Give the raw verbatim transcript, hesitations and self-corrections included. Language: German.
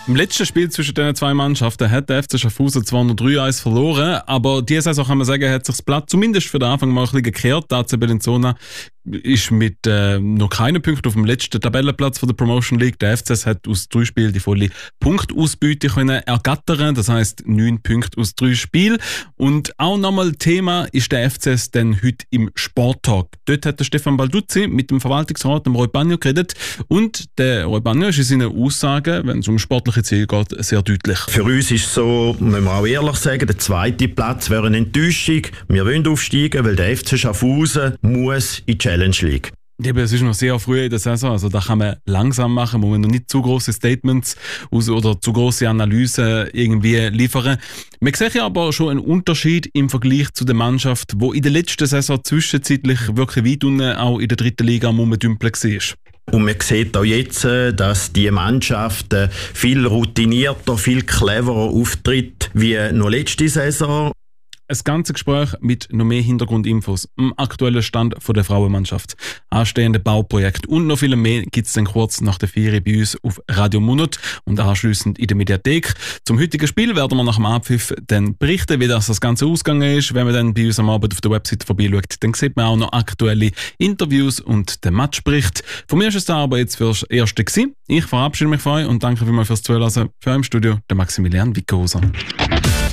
Im letzten Spiel zwischen den zwei Mannschaften hat der F C Schaffhausen zwar nur drei eins verloren, aber diese Saison kann man sagen, hat sich das Blatt zumindest für den Anfang mal ein bisschen gekehrt. Der A C Bellinzona ist mit äh, noch keinen Punkten auf dem letzten Tabellenplatz von der Promotion League. Der F C S hat aus drei Spielen die volle Punktausbeute können ergattern, das heisst neun Punkte aus drei Spielen. Und auch nochmal Thema ist der F C S dann heute im Sporttalk. Dort hat der Stefan Balduzzi mit dem Verwaltungsrat, dem Roy Bagno, geredet. Und der Roy Bagno ist in seinen Aussagen, wenn es um sportliche Ziele geht, sehr deutlich. Für uns ist es so, müssen wir auch ehrlich sagen, der zweite Platz wäre eine Enttäuschung. Wir wollen aufsteigen, weil der F C Schaffhausen muss in die Challenge League. Eben, es ist noch sehr früh in der Saison, also da kann man langsam machen, muss man noch nicht zu grosse Statements aus oder zu grosse Analysen irgendwie liefern. Man sieht ja aber schon einen Unterschied im Vergleich zu der Mannschaft, die in der letzten Saison zwischenzeitlich wirklich weit unten auch in der dritten Liga am Rumdümpeln war. Und man sieht auch jetzt, dass die Mannschaft viel routinierter, viel cleverer auftritt wie noch letzte Saison. Ein ganzes Gespräch mit noch mehr Hintergrundinfos, am aktuellen Stand von der Frauenmannschaft, anstehende Bauprojekte und noch viel mehr gibt es dann kurz nach der Ferien bei uns auf Radio Munot und anschliessend in der Mediathek. Zum heutigen Spiel werden wir nach dem Abpfiff dann berichten, wie das, das Ganze ausgegangen ist. Wenn man dann bei uns am Abend auf der Website vorbeischaut, dann sieht man auch noch aktuelle Interviews und den Matchbericht. Von mir ist es da aber jetzt fürs Erste gewesen. Ich verabschiede mich von euch und danke vielmals fürs Zuhören. Für euch im Studio der Maximilian Wickerhauser.